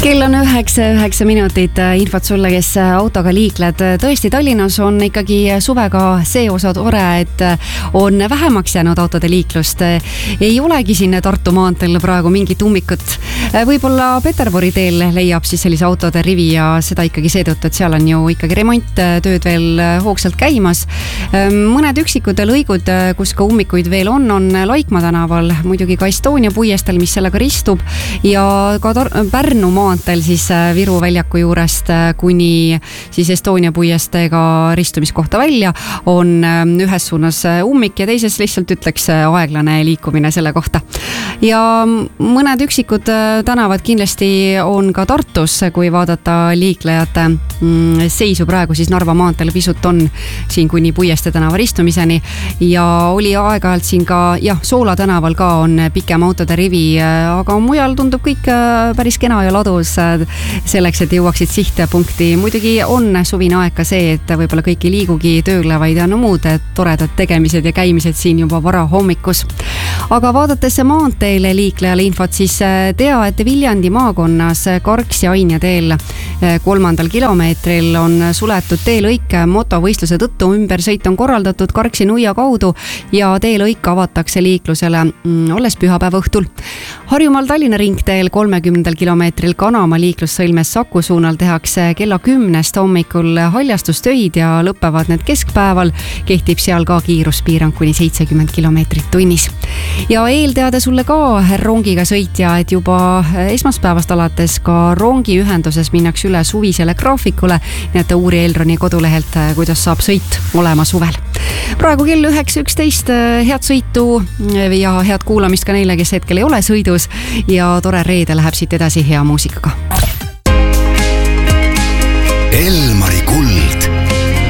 Kell on 9 minutit, infot sulle, kes autoga liikled. Tõesti, Tallinnas on ikkagi suvega see osa tore, et on vähemaks jäänud autode liiklust. Ei olegi siin Tartu maanteel praegu mingit ummikut. Võib-olla Peterburi teel leiab siis sellise autode rivi ja seda ikkagi seetõttu, et seal on ju ikkagi remonttööd veel hoogsalt käimas. Mõned üksikud lõigud, kus ka ummikuid veel on Laikmaa tänaval, muidugi ka Estonia puiestel, mis sellega ristub ja ka Pärnu maanteel siis Viru väljaku juurest kuni siis Estonia puiestega ristumiskohta välja on ühes suunas ummik ja teises lihtsalt ütleks aeglane liikumine selle kohta. Ja mõned üksikud tänavad kindlasti on ka Tartus, kui vaadata liiklejate seisu praegu siis Narva maanteel pisut on siin kuni Puieste tänava ristumiseni ja oli aeg-ajalt siin ka Soola tänaval ka on pikem autode rivi, aga mujal tundub kõik päris kena ja ladus selleks, et jõuaksid sihtpunkti. Muidugi on suvine aeg ka see, et võib-olla kõik ei liigugi tööle, vaid on muud toredad tegemised ja käimised siin juba vara hommikus. Aga vaadates maanteele liiklejale infot, siis tea, et Viljandi maakonnas Karksi Ainja teel 3. kilomeetril on suletud teelõik motovõistluse tõttu. Ümbersõit on korraldatud Karksi Nuia kaudu ja teelõik avatakse liiklusele alles pühapäeva õhtul. Harjumaal Tallinna ringteel 30. kilomeetril Kanama liiklussõlmes Saku suunal tehakse kella 10 hommikul haljastustöid ja lõpevad need keskpäeval. Kehtib seal ka kiiruspiirang kuni 70 kilomeetrit tunnis. Ja eelteade sulle ka rongiga sõitja, et juba esmaspäevast alates ka rongiühenduses minnakse üle suvisele graafikule, nii et uuri Elroni kodulehelt, kuidas saab sõit olema suvel. Praegu kell 9.11, head sõitu ja head kuulamist ka neile, kes hetkel ei ole sõidus ja tore reede läheb siit edasi hea muusikaga.